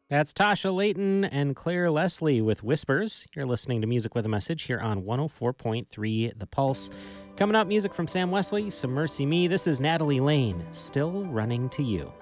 That's Tasha Layton and Claire Leslie with Whispers. You're listening to Music with a Message here on 104.3 The Pulse. Coming up, music from Sam Wesley, Some Mercy Me. This is Natalie Lane, Still Running to You.